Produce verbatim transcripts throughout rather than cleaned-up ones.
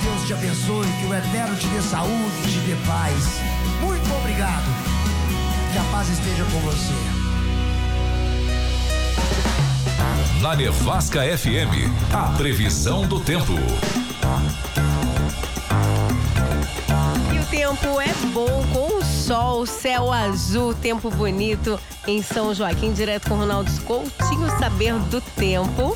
Deus te abençoe, que o Eterno te dê saúde, te dê paz. Muito obrigado. Que a paz esteja com você. Na Nevasca F M, a previsão do tempo. E o tempo é bom, com o sol, céu azul, tempo bonito em São Joaquim, direto com Ronaldo Coutinho, saber do tempo.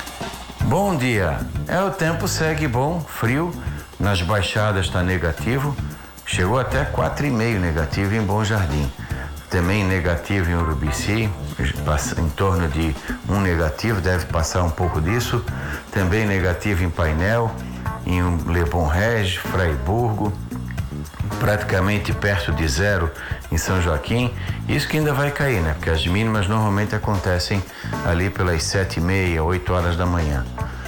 Bom dia. É, o tempo segue bom, frio, nas baixadas está negativo, chegou até quatro e meio negativo em Bom Jardim. Também negativo em Urubici, em torno de um negativo, deve passar um pouco disso. Também negativo em Painel, em Le Bon Regis, Fraiburgo, praticamente perto de zero em São Joaquim. Isso que ainda vai cair, né? Porque as mínimas normalmente acontecem ali pelas sete e meia, oito horas da manhã.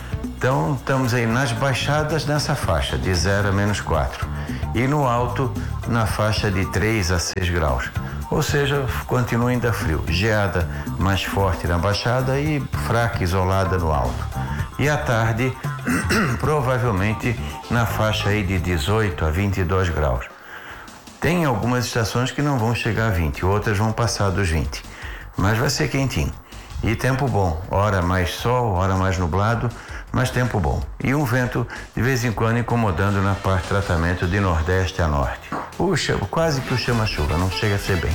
Então estamos aí nas baixadas nessa faixa de zero a menos quatro. E no alto na faixa de três a seis graus. Ou seja, continua ainda frio. Geada mais forte na baixada e fraca, isolada no alto. E à tarde, provavelmente na faixa aí de dezoito a vinte e dois graus. Tem algumas estações que não vão chegar a vinte, outras vão passar dos vinte. Mas vai ser quentinho. E tempo bom. Hora mais sol, hora mais nublado, mas tempo bom. E um vento de vez em quando incomodando na parte de tratamento de nordeste a norte. Puxa, quase que o chama-chuva, não chega a ser bem.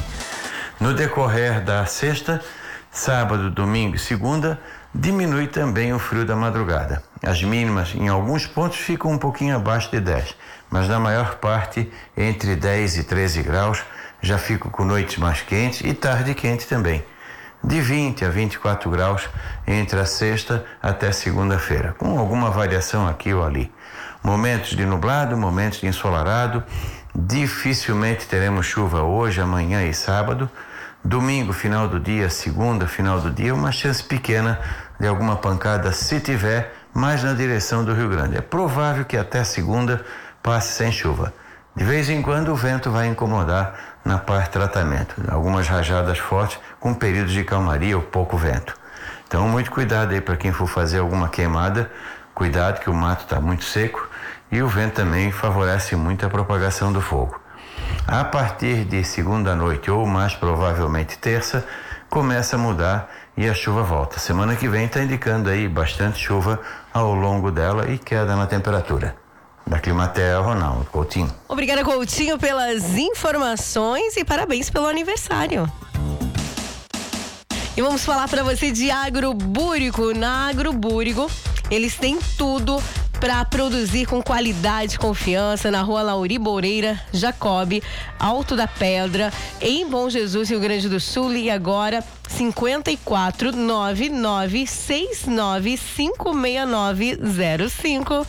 No decorrer da sexta, sábado, domingo e segunda, diminui também o frio da madrugada. As mínimas em alguns pontos ficam um pouquinho abaixo de dez, mas na maior parte entre dez e treze graus, já fico com noites mais quentes e tarde quente também. De vinte a vinte e quatro graus entre a sexta até segunda-feira, com alguma variação aqui ou ali. Momentos de nublado, momentos de ensolarado. Dificilmente teremos chuva hoje, amanhã e sábado. Domingo, final do dia, segunda, final do dia, uma chance pequena de alguma pancada, se tiver, mais na direção do Rio Grande. É provável que até segunda passe sem chuva. De vez em quando o vento vai incomodar na parte de tratamento. Algumas rajadas fortes com períodos de calmaria ou pouco vento. Então muito cuidado aí para quem for fazer alguma queimada. Cuidado que o mato está muito seco e o vento também favorece muito a propagação do fogo. A partir de segunda noite ou mais provavelmente terça, começa a mudar e a chuva volta. Semana que vem está indicando aí bastante chuva ao longo dela e queda na temperatura. Da Climatea, Ronaldo Coutinho. Obrigada, Coutinho, pelas informações e parabéns pelo aniversário. E vamos falar para você de Agrobúrico. Na Agrobúrico, eles têm tudo para produzir com qualidade e confiança na Rua Lauri Moreira Jacob, Alto da Pedra, em Bom Jesus, Rio Grande do Sul. E agora cinco quatro nove nove seis nove cinco seis nove zero cinco.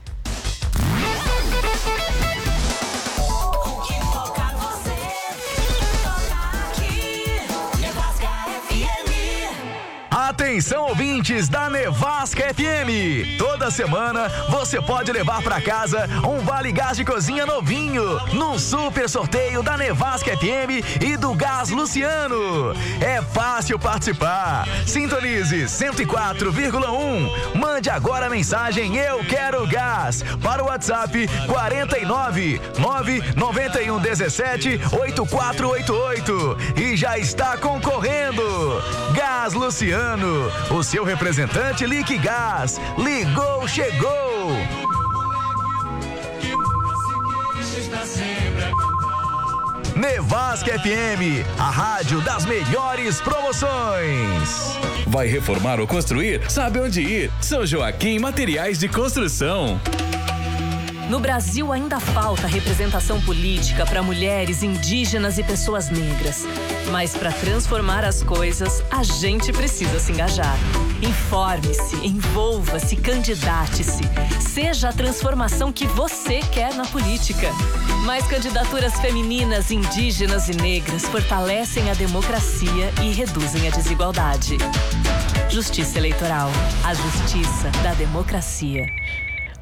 Atenção, ouvintes da Nevasca F M. Toda semana você pode levar para casa um vale gás de cozinha novinho num super sorteio da Nevasca F M e do Gás Luciano. É fácil participar. Sintonize cento e quatro vírgula um. Mande agora a mensagem "Eu quero gás" para o WhatsApp quarenta e nove, nove nove um um sete, oito quatro oito oito e já está concorrendo. Gás Luciano, o seu representante Liquigás. Ligou, chegou. Nevasca F M, a rádio das melhores promoções. Vai reformar ou construir? Sabe onde ir? São Joaquim Materiais de Construção. No Brasil ainda falta representação política para mulheres, indígenas e pessoas negras. Mas para transformar as coisas, a gente precisa se engajar. Informe-se, envolva-se, candidate-se. Seja a transformação que você quer na política. Mais candidaturas femininas, indígenas e negras fortalecem a democracia e reduzem a desigualdade. Justiça Eleitoral, a justiça da democracia.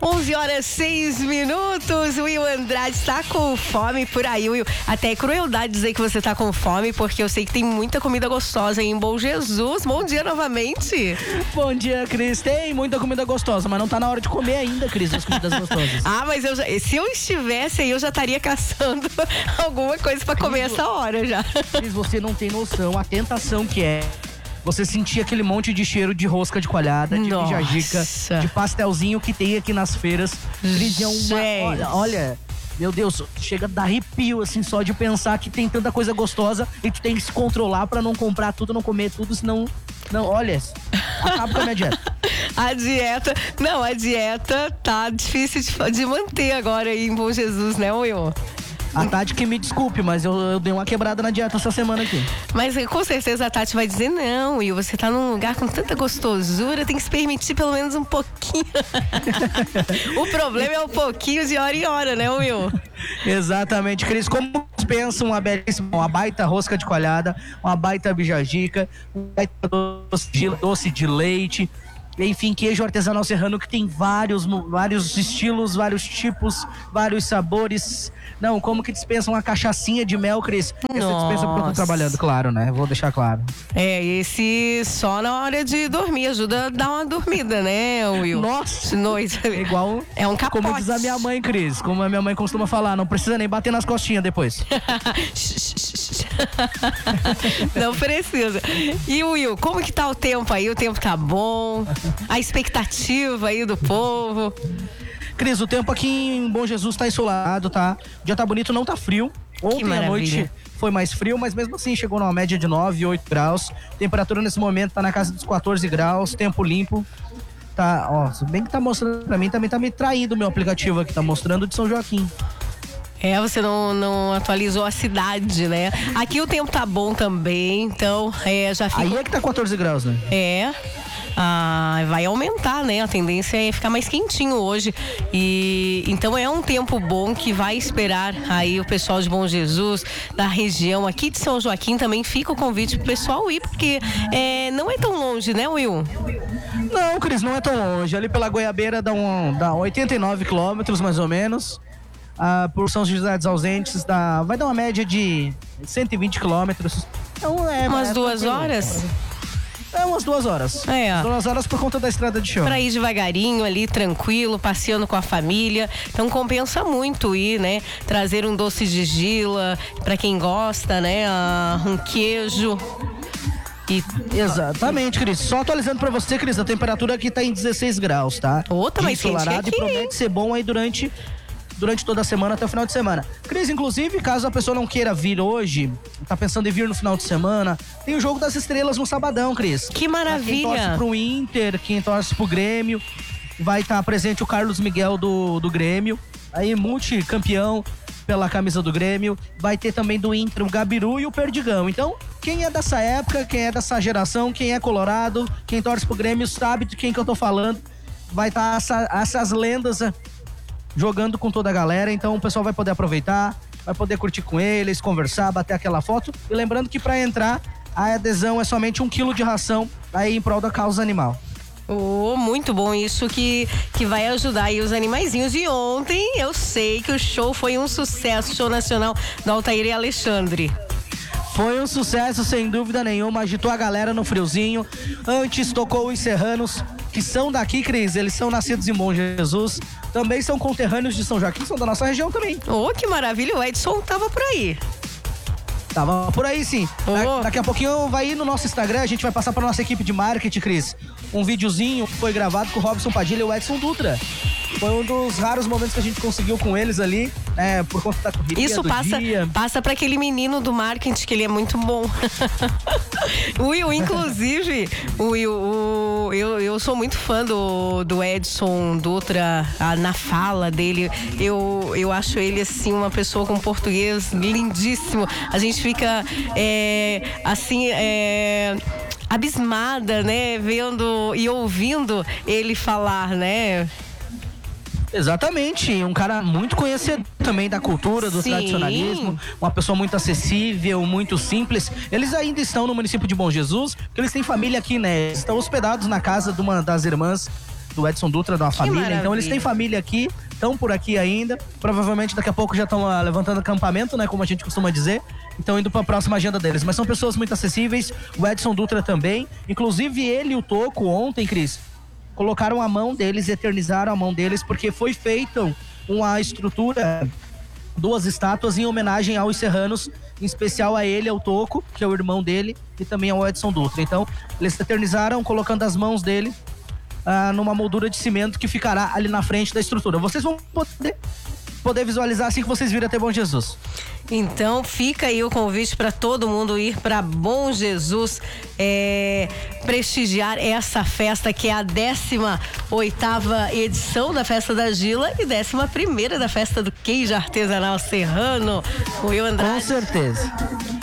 onze horas, seis minutos. O Will Andrade está com fome por aí, Will. Até é crueldade dizer que você está com fome, porque eu sei que tem muita comida gostosa aí em Bom Jesus. Bom dia novamente. Bom dia, Cris. Tem muita comida gostosa, mas não tá na hora de comer ainda, Cris, as comidas gostosas. Ah, mas eu já, se eu estivesse aí, eu já estaria caçando alguma coisa pra comer essa hora já. Cris, você não tem noção a tentação que é você sentir aquele monte de cheiro de rosca de coalhada, de bijagica, de pastelzinho que tem aqui nas feiras. Cris, é uma... Olha, olha, meu Deus, chega a dar arrepio, assim, só de pensar que tem tanta coisa gostosa e tu tem que se controlar pra não comprar tudo, não comer tudo, senão... Não, olha, acaba com a minha dieta. A dieta... Não, a dieta tá difícil de, de manter agora aí em Bom Jesus, né, Will? A Tati que me desculpe, mas eu, eu dei uma quebrada na dieta essa semana aqui. Mas com certeza a Tati vai dizer, não, Will, você tá num lugar com tanta gostosura, tem que se permitir pelo menos um pouquinho. O problema é um pouquinho de hora em hora, né, Will? Exatamente, Cris. Como pensam uma belíssima, uma baita rosca de coalhada, uma baita bijagica, um baita doce de, doce de leite, enfim, queijo artesanal serrano que tem vários, vários estilos, vários tipos, vários sabores. Não, como que dispensam uma cachaçinha de mel, Cris? Essa dispensa porque eu tô trabalhando, claro, né? Vou deixar claro. É, esse só na hora de dormir, ajuda a dar uma dormida, né, Will? Nossa! De noite. É igual... É um capote. Como diz a minha mãe, Cris, como a minha mãe costuma falar, não precisa nem bater nas costinhas depois. Não precisa. E Will, como que tá o tempo aí? O tempo tá bom? A expectativa aí do povo? Cris, o tempo aqui em Bom Jesus tá ensolarado, tá? O dia tá bonito, não tá frio. Ontem à noite foi mais frio, mas mesmo assim chegou numa média de nove, oito graus. Temperatura nesse momento tá na casa dos quatorze graus, tempo limpo. Tá, ó, se bem que tá mostrando pra mim, também tá me traindo o meu aplicativo aqui, tá mostrando de São Joaquim. É, você não, não atualizou a cidade, né? Aqui o tempo tá bom também, então é, já fica... Aí é que tá quatorze graus, né? É. Ah, vai aumentar, né? A tendência é ficar mais quentinho hoje. E então é um tempo bom que vai esperar aí o pessoal de Bom Jesus, da região aqui de São Joaquim. Também fica o convite pro pessoal ir, porque é, não é tão longe, né, Will? Não, Cris, não é tão longe. Ali pela Goiabeira dá, um, dá oitenta e nove quilômetros, mais ou menos. Ah, por São José dos Ausentes dá, vai dar uma média de cento e vinte quilômetros. Então é... Umas é, duas horas? É, umas duas horas. É. Duas horas por conta da estrada de chão. Pra ir devagarinho ali, tranquilo, passeando com a família. Então compensa muito ir, né? Trazer um doce de gila, pra quem gosta, né? Ah, um queijo. E... Exatamente, Cris. Só atualizando pra você, Cris, a temperatura aqui tá em dezesseis graus, tá? Outra, mais quente que aqui. E promete ser bom aí durante... durante toda a semana até o final de semana. Cris, inclusive, caso a pessoa não queira vir hoje, tá pensando em vir no final de semana, tem o Jogo das Estrelas no sabadão, Cris. Que maravilha! Quem torce pro Inter, quem torce pro Grêmio, vai estar presente o Carlos Miguel do, do Grêmio, aí multicampeão pela camisa do Grêmio, vai ter também do Inter o Gabiru e o Perdigão. Então, quem é dessa época, quem é dessa geração, quem é colorado, quem torce pro Grêmio sabe de quem que eu tô falando, vai estar essa, essas lendas jogando com toda a galera, então o pessoal vai poder aproveitar, vai poder curtir com eles, conversar, bater aquela foto. E lembrando que para entrar, a adesão é somente um quilo de ração aí em prol da causa animal. Oh, muito bom isso que, que vai ajudar aí os animaizinhos. E ontem eu sei que o show foi um sucesso, show nacional do Altair e Alexandre. Foi um sucesso, sem dúvida nenhuma, agitou a galera no friozinho. Antes tocou os serranos, que são daqui, Cris, eles são nascidos em Bom Jesus. Também são conterrâneos de São Joaquim, são da nossa região também. Oh, que maravilha, o Edson tava por aí. Tava por aí, sim. Oh. Da, daqui a pouquinho vai ir no nosso Instagram, a gente vai passar pra nossa equipe de marketing, Cris, um videozinho que foi gravado com o Robson Padilha e o Edson Dutra. Foi um dos raros momentos que a gente conseguiu com eles ali, né, por conta da correria Isso do passa, dia. passa pra aquele menino do marketing, que ele é muito bom. Will, inclusive, Will, o, eu, eu sou muito fã do, do Edson Dutra, a, na fala dele. Eu, eu acho ele, assim, uma pessoa com português lindíssimo. A gente fica, é, assim, é... abismada, né, vendo e ouvindo ele falar, né? Exatamente, um cara muito conhecedor também da cultura, do Sim. tradicionalismo, uma pessoa muito acessível, muito simples. Eles ainda estão no município de Bom Jesus, porque eles têm família aqui, né? Estão hospedados na casa de uma das irmãs do Edson Dutra, da família. Então eles têm família aqui, estão por aqui ainda. Provavelmente daqui a pouco já estão uh, levantando acampamento, né? Como a gente costuma dizer. Então indo para a próxima agenda deles. Mas são pessoas muito acessíveis. O Edson Dutra também. Inclusive ele e o Toco ontem, Cris, colocaram a mão deles, eternizaram a mão deles, porque foi feita uma estrutura, duas estátuas em homenagem aos serranos, em especial a ele, ao Toco, que é o irmão dele, e também ao Edson Dutra. Então, eles eternizaram colocando as mãos dele ah, numa moldura de cimento que ficará ali na frente da estrutura. Vocês vão poder, poder visualizar assim que vocês virem até Bom Jesus. Então fica aí o convite para todo mundo ir para Bom Jesus, é, prestigiar essa festa que é a décima oitava edição da Festa da Gila e décima primeira da Festa do Queijo Artesanal Serrano. O Will Andrade. Com certeza.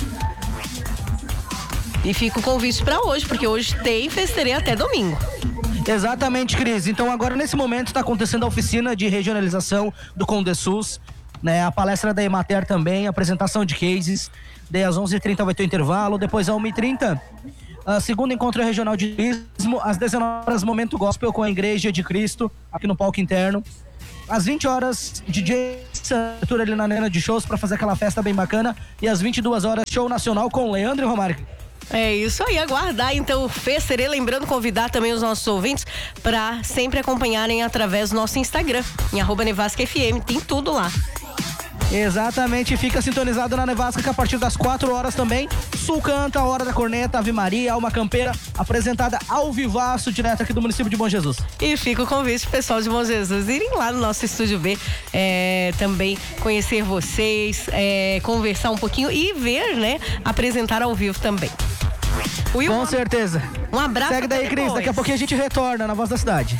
E fica o convite para hoje, porque hoje tem festeirê até domingo. Exatamente, Cris. Então agora nesse momento está acontecendo a oficina de regionalização do Condesus, né? A palestra da Emater também, a apresentação de cases. Daí às onze e trinta vai ter o intervalo, depois às uma e trinta a segundo encontro regional de turismo, às dezenove horas momento gospel com a Igreja de Cristo aqui no palco interno. Às vinte horas, D J abertura ali na arena de shows para fazer aquela festa bem bacana, e às vinte e duas horas show nacional com Leandro e Romário. É isso aí, aguardar então o Festeirê, lembrando convidar também os nossos ouvintes para sempre acompanharem através do nosso Instagram, em arroba Nevasca F M, tem tudo lá. Exatamente, fica sintonizado na Nevasca que a partir das quatro horas também, Sul Canta, a Hora da Corneta, Ave Maria, Alma Campeira, apresentada ao vivaço, direto aqui do município de Bom Jesus. E fica o convite pro pessoal de Bom Jesus irem lá no nosso Estúdio B, é, também conhecer vocês, é, conversar um pouquinho e ver, né, apresentar ao vivo também. Will, com certeza. Um abraço. Segue daí, Cris, daqui a pouquinho a gente retorna na Voz da Cidade.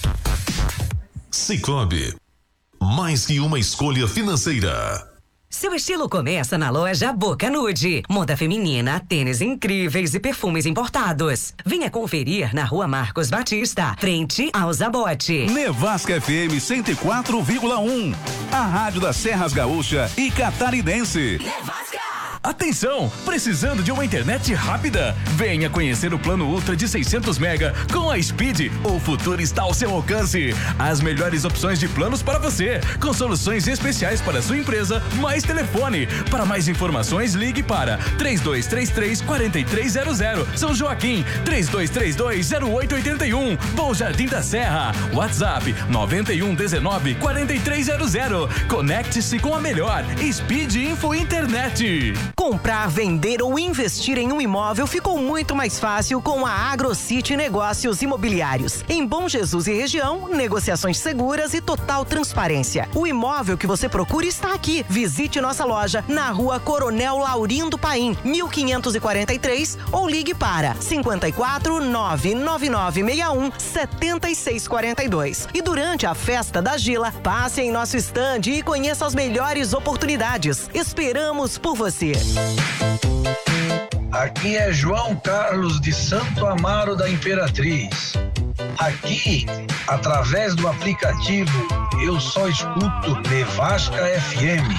Cicobi, mais que uma escolha financeira. Seu estilo começa na loja Boca Nude. Moda feminina, tênis incríveis e perfumes importados. Venha conferir na Rua Marcos Batista, frente ao Zabote. Nevasca F M cento e quatro vírgula um, a rádio das Serras Gaúcha e Catarinense. Nevasca! Atenção! Precisando de uma internet rápida? Venha conhecer o plano Ultra de seiscentos mega com a Speed. O futuro está ao seu alcance. As melhores opções de planos para você, com soluções especiais para sua empresa, mais telefone. Para mais informações, ligue para três dois três três, quatro três zero zero. São Joaquim, três dois três dois, zero oito oito um. Bom Jardim da Serra. WhatsApp nove um um nove, quatro três zero zero. Conecte-se com a melhor Speed Info Internet. Comprar, vender ou investir em um imóvel ficou muito mais fácil com a AgroCity Negócios Imobiliários. Em Bom Jesus e região, negociações seguras e total transparência. O imóvel que você procura está aqui. Visite nossa loja na Rua Coronel Laurindo Paim, mil quinhentos e quarenta e três, ou ligue para cinco quatro, nove nove nove seis um, sete seis quatro dois. E durante a Festa da Gila, passe em nosso estande e conheça as melhores oportunidades. Esperamos por você. Aqui é João Carlos de Santo Amaro da Imperatriz. Aqui, através do aplicativo, eu só escuto Nevasca F M.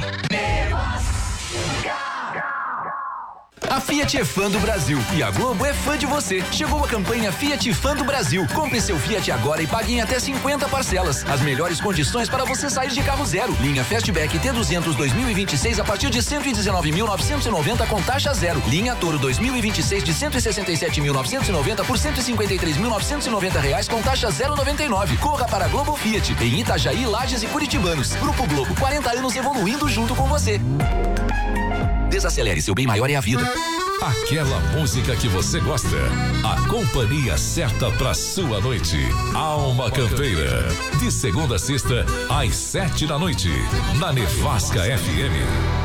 A Fiat é fã do Brasil e a Globo é fã de você. Chegou a campanha Fiat Fã do Brasil. Compre seu Fiat agora e pague em até cinquenta parcelas. As melhores condições para você sair de carro zero. Linha Fastback T duzentos dois mil e vinte e seis a partir de cento e dezenove mil novecentos e noventa com taxa zero. Linha Toro dois mil e vinte e seis de cento e sessenta e sete mil novecentos e noventa por cento e cinquenta e três mil novecentos e noventa reais com taxa zero vírgula noventa e nove. Corra para a Globo Fiat em Itajaí, Lages e Curitibanos. Grupo Globo, quarenta anos evoluindo junto com você. Desacelere, seu bem maior é a vida. Aquela música que você gosta. A companhia certa pra sua noite. Alma Campeira. De segunda a sexta, às sete da noite. Na Nevasca F M.